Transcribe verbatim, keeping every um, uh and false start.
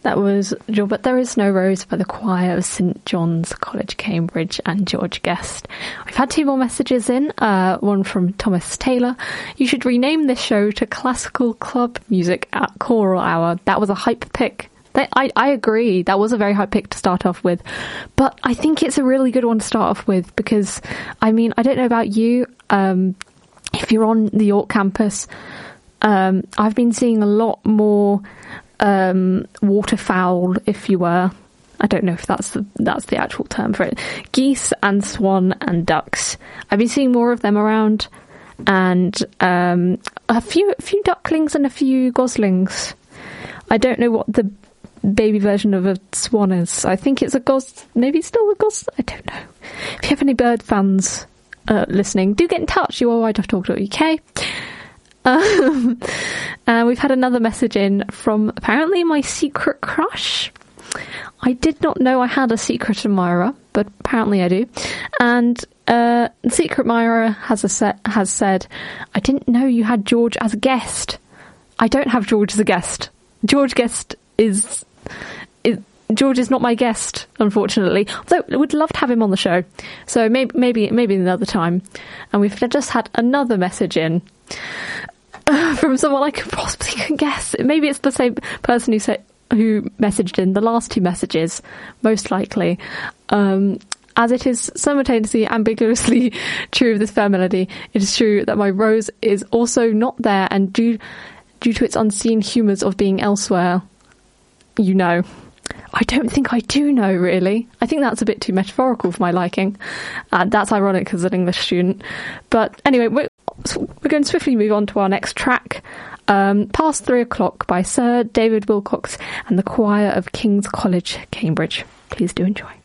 That was But There Is No Rose by the choir of St John's College, Cambridge, and George Guest. We've had two more messages in, uh, one from Thomas Taylor. You should rename this show to Classical Club Music at Choral Hour. That was a hype pick. I, I agree. That was a very high pick to start off with. But I think it's a really good one to start off with because, I mean, I don't know about you. Um, if you're on the York campus, um, I've been seeing a lot more um, waterfowl, if you were. I don't know if that's the, that's the actual term for it. Geese and swan and ducks. I've been seeing more of them around. And um, a few, a few ducklings and a few goslings. I don't know what the baby version of a swan is. I think it's a gos, maybe it's still a gos. I don't know. If you have any bird fans uh, listening, do get in touch. You are wide off talk dot U K. Um, uh, we've had another message in from apparently my secret crush. I did not know I had a secret admirer, but apparently I do. And uh, secret admirer has a set, has said, I didn't know you had George as a guest. I don't have George as a guest. George Guest is, is George is not my guest, unfortunately. Although I would love to have him on the show. So maybe maybe maybe another time. And we've just had another message in uh, from someone I could possibly can guess. Maybe it's the same person who said who messaged in the last two messages, most likely. Um, as it is simultaneously ambiguously true of this fair melody, it is true that my rose is also not there, and due due to its unseen humours of being elsewhere, you know. I don't think I do know, really. I think that's a bit too metaphorical for my liking. And that's ironic as an English student. But anyway, we're, we're going to swiftly move on to our next track. Um, Past Three O'Clock by Sir David Wilcox and the choir of King's College, Cambridge. Please do enjoy.